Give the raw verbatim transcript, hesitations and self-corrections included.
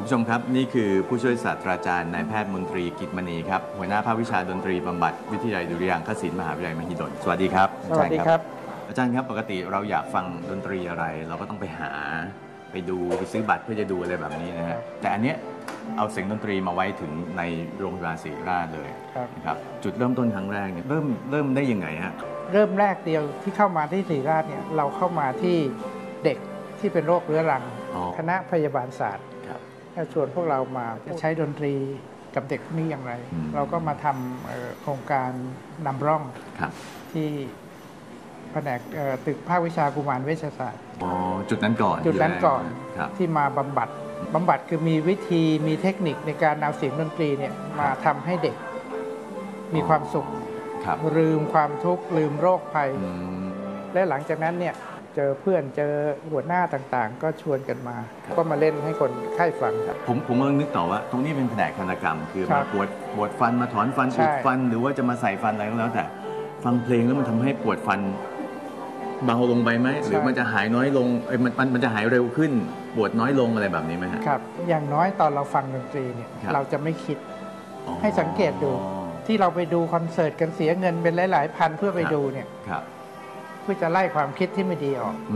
ผู้ชมครับนี่คือผู้ช่วยศาสตราจารย์นายแพทย์มนตรีกิจมณีครับหัวหน้าภาควิชาดนตรีบำบัดวิทยาลัยดุริยางคศิลป์มหาวิทยาลัยมหิดลสวัสดีครับสวัสดีครับอาจารย์ครับปกติเราอยากฟังดนตรีอะไรเราก็ต้องไปหาไปดูไปซื้อบัตรเพื่อจะดูอะไรแบบนี้นะฮะแต่อันเนี้ยเอาเสียงดนตรีมาไว้ถึงในโรงพยาบาลศิริราชเลยนะครับจุดเริ่มต้นครั้งแรกเนี่ยเริ่มเริ่มได้ยังไงฮะเริ่มแรกเดียวที่เข้ามาที่ศิริราชเนี่ยเราเข้ามาที่เด็กที่เป็นโรคเรื้อรังคณะพยาบาลศาสตร์ถ้าชวนพวกเรามาจะใช้ดนตรีกับเด็กนี้อย่างไรเราก็มาทำโครงการนำร่องที่แผนกตึกภาควิชากุมารเวชศาสตร์อ๋อจุดนั้นก่อนจุดนั้นก่อนที่มาบำบัดบำบัดคือมีวิธีมีเทคนิคในการเอาเสียงดนตรีเนี่ยมาทำให้เด็กมีความสุขลืมความทุกข์ลืมโรคภัยและหลังจากนั้นเนี่ยเจอเพื่อนเจอหัวหน้าต่างๆก็ชวนกันมาก็มาเล่นให้คนไข้ฟังครับผมผมกำลังนึกต่อว่าตรงนี้เป็นแผนกทันตกรรมคือมาปวดปวดฟันมาถอนฟันอุดฟันหรือว่าจะมาใส่ฟันอะไรก็แล้วแต่ฟังเพลงแล้วมันทำให้ปวดฟันเบาลงไปไหมหรือมันจะหายน้อยลงเอ้ยมันมันจะหายเร็วขึ้นปวดน้อยลงอะไรแบบนี้ไหมครับอย่างน้อยตอนเราฟังดนตรีเนี่ยเราจะไม่คิดให้สังเกตดูที่เราไปดูคอนเสิร์ตกันเสียเงินเป็นหลายๆพันเพื่อไปดูเนี่ยเพื่อจะไล่ความคิดที่ไม่ดีออก